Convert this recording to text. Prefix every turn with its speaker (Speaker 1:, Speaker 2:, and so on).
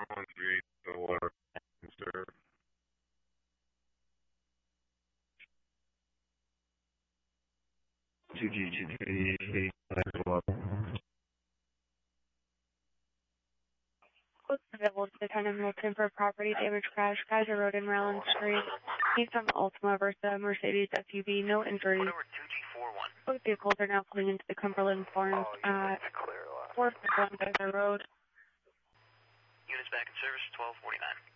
Speaker 1: Street, or sir. 2G2
Speaker 2: Civil Lieutenant Milton for property damage crash, Kaiser Road and Rowland Street. Nissan Altima versus Mercedes SUV, no injuries. Both vehicles are now pulling into the Cumberland Farms at 451 Kaiser Road.
Speaker 3: Units back in service, 1249.